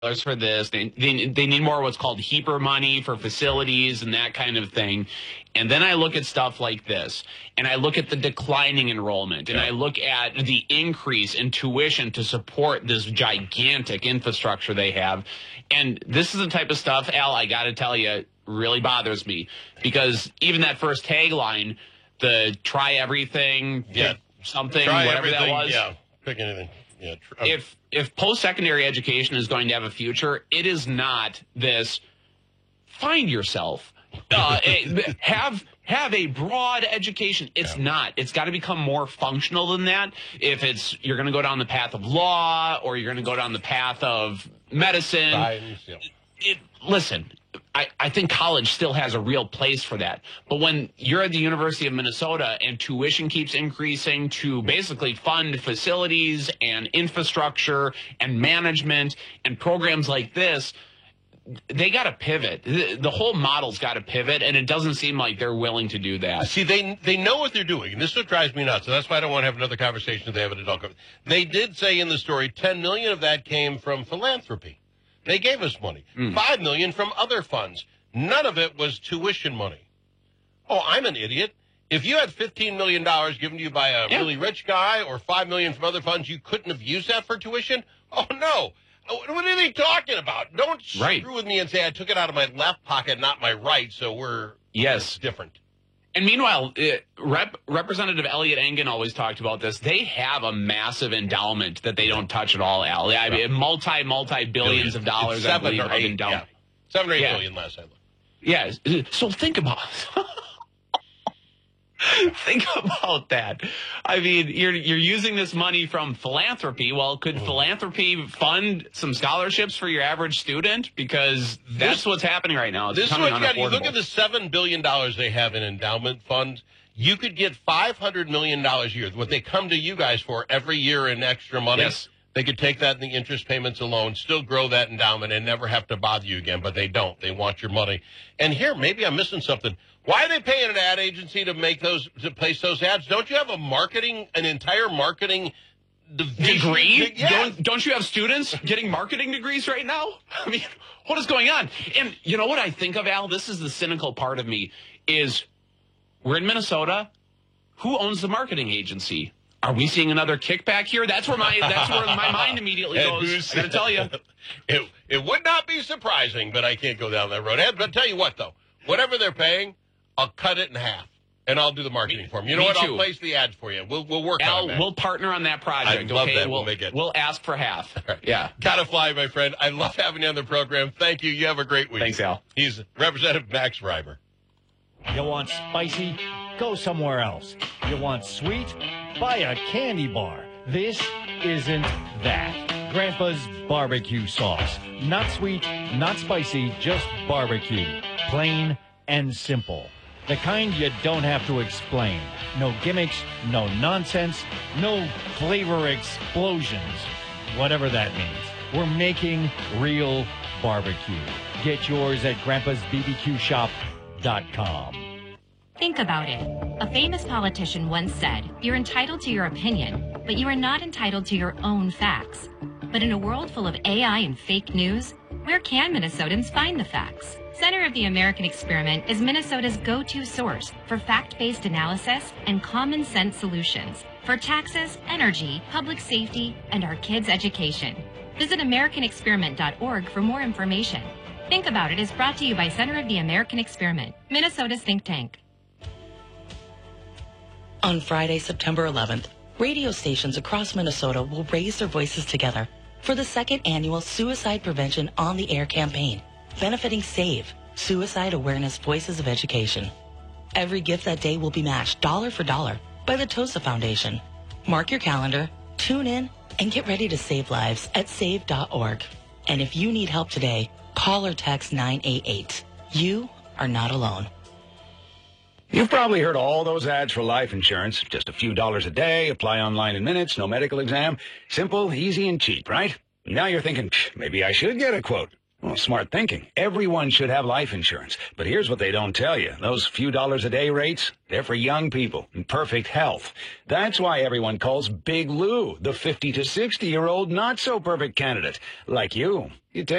for this. They need more of what's called HEAPR money for facilities and that kind of thing. And then I look at stuff like this, and I look at the declining enrollment, and I look at the increase in tuition to support this gigantic infrastructure they have. And this is the type of stuff, Al, I got to tell you, really bothers me, because even that first tagline, the try everything, pick something, try whatever everything, that was. Yeah, pick anything. Yeah. If post-secondary education is going to have a future, it is not this find yourself, have a broad education. It's not. It's got to become more functional than that. If you're going to go down the path of law or you're going to go down the path of medicine, listen, I think college still has a real place for that. But when you're at the University of Minnesota and tuition keeps increasing to basically fund facilities and infrastructure and management and programs like this, they got to pivot. The whole model's got to pivot, and it doesn't seem like they're willing to do that. See, they know what they're doing, and this is what drives me nuts. So that's why I don't want to have another conversation if they have an adult coverage. They did say in the story, $10 million of that came from philanthropy. They gave us money. $5 million from other funds. None of it was tuition money. Oh, I'm an idiot. If you had $15 million given to you by a really rich guy or $5 million from other funds, you couldn't have used that for tuition? Oh, no. What are they talking about? Don't screw with me and say I took it out of my left pocket, not my right, so we're different. And meanwhile, Representative Elliot Engen always talked about this. They have a massive endowment that they don't touch at all, Al. I mean, multi-billions of dollars, I believe, of endowment. 7 or 8 billion last I looked. Yeah. So think about that. I mean, you're using this money from philanthropy. Well, could philanthropy fund some scholarships for your average student? Because that's what's happening right now. This is what you got. You look at the $7 billion they have in endowment funds. You could get $500 million a year. What they come to you guys for every year in extra money. Yes. They could take that in the interest payments alone, still grow that endowment, and never have to bother you again. But they don't. They want your money. And here, maybe I'm missing something. Why are they paying an ad agency to place those ads? Don't you have an entire marketing degree? Yeah. Don't you have students getting marketing degrees right now? I mean, what is going on? And you know what I think of, Al? This is the cynical part of me, is we're in Minnesota. Who owns the marketing agency? Are we seeing another kickback here? That's where my mind immediately goes. I'm going to tell you. It would not be surprising, but I can't go down that road. But I'll tell you what, though. Whatever they're paying, I'll cut it in half, and I'll do the marketing for them. You know what? I'll place the ads for you. We'll work on that. We'll partner on that project. I love that. We'll ask for half. Right. Yeah. Gotta fly, my friend. I love having you on the program. Thank you. You have a great week. Thanks, Al. He's Representative Max Reimer. You want spicy? Go somewhere else. You want sweet? Buy a candy bar. This isn't that. Grandpa's barbecue sauce. Not sweet, not spicy, just barbecue. Plain and simple. The kind you don't have to explain. No gimmicks, no nonsense, no flavor explosions. Whatever that means. We're making real barbecue. Get yours at grandpa'sbbqshop.com. Think about it. A famous politician once said, "You're entitled to your opinion, but you are not entitled to your own facts." But in a world full of AI and fake news, where can Minnesotans find the facts? Center of the American Experiment is Minnesota's go-to source for fact-based analysis and common sense solutions for taxes, energy, public safety, and our kids' education. Visit AmericanExperiment.org for more information. Think About It is brought to you by Center of the American Experiment, Minnesota's think tank. On Friday, September 11th, radio stations across Minnesota will raise their voices together for the second annual Suicide Prevention on the Air campaign, benefiting SAVE, Suicide Awareness Voices of Education. Every gift that day will be matched dollar for dollar by the TOSA Foundation. Mark your calendar, tune in, and get ready to save lives at save.org. And if you need help today, call or text 988. You are not alone. You've probably heard all those ads for life insurance. Just a few dollars a day, apply online in minutes, no medical exam. Simple, easy, and cheap, right? Now you're thinking, maybe I should get a quote. Well, smart thinking. Everyone should have life insurance. But here's what they don't tell you. Those few dollars a day rates, they're for young people in perfect health. That's why everyone calls Big Lou the 50 to 60-year-old not-so-perfect candidate. Like you. You take